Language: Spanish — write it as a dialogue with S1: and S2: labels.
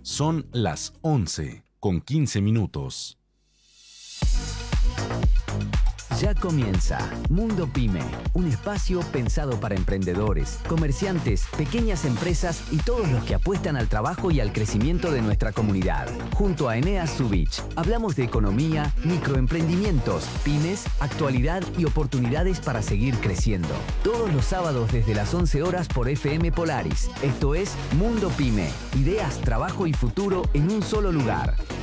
S1: Son las 11:15.
S2: Ya comienza Mundo Pyme, un espacio pensado para emprendedores, comerciantes, pequeñas empresas y todos los que apuestan al trabajo y al crecimiento de nuestra comunidad. Junto a Eneas Zubich, hablamos de economía, microemprendimientos, pymes, actualidad y oportunidades para seguir creciendo. Todos los sábados desde las 11 horas por FM Polaris. Esto es Mundo Pyme, ideas, trabajo y futuro en un solo lugar.